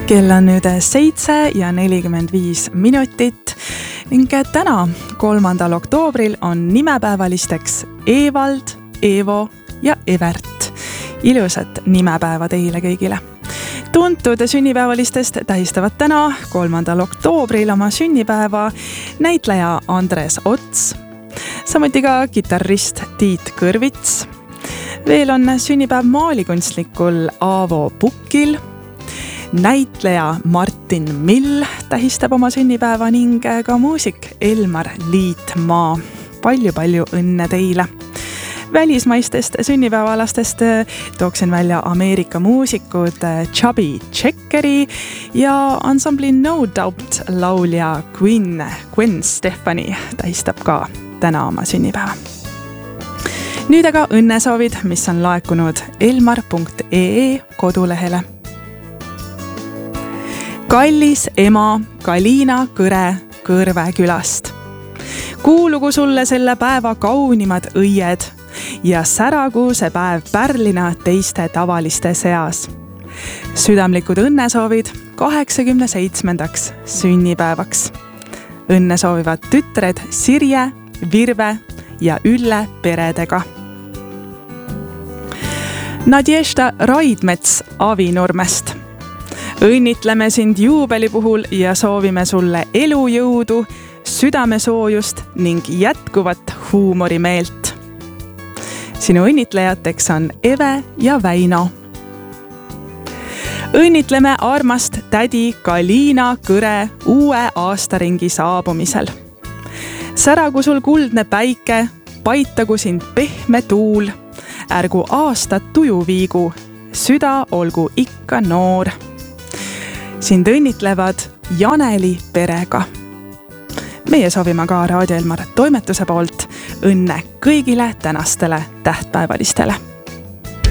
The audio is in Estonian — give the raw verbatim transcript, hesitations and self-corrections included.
Kell on nüüd seitse ja nelikümmend viis minutit ning täna, kolmandal oktoobril on nimepäevalisteks Evald, Evo ja Evert. Ilusat nimepäeva teile kõigile. Tuntud sünnipäevalistest tähistavad täna, kolmandal oktoobril oma sünnipäeva näitleja Andres Ots, samuti ka kitarrist Tiit Kõrvits. Veel on sünnipäev maalikunstnikul Aavo Pukil. Näitleja Martin Mill tähistab oma sünnipäeva ning ka muusik Elmar Liitmaa. Palju-palju õnne teile! Välismaistest sünnipäevalastest tooksin välja Ameerika muusikud Chubby Checkeri ja ansambli No Doubt laulja Gwen, Gwen Stefani tähistab ka täna oma sünnipäeva. Nüüd aga õnnesoovid, mis on laekunud elmar punkt ee kodulehele. Kallis ema Kalina Kõre Kõrve külast. Kuulugu sulle selle päeva kaunimad õied ja säragu see päev pärlina teiste tavaliste seas. Südamlikud õnnesoovid kaheksakümne seitsmendaks sünnipäevaks. Õnne soovivad tütred Sirje, Virve ja Ülle peredega. Nadješta Raidmets Avinurmest. Õnnitleme sind juubeli puhul ja soovime sulle elujõudu, südamesoojust ning jätkuvat huumorimeelt. Sinu õnnitlejateks on Eve ja Väino. Õnnitleme armast tädi Kalina Kõre uue aastaringi saabumisel. Säragu sul kuldne päike, paitagu sind pehme tuul, ärgu aastat tuju viigu, süda olgu ikka noor. Sind õnnitlevad Janeli perega. Meie soovime ka Raadio Elmar toimetuse poolt õnne kõigile tänastele tähtpäevalistele.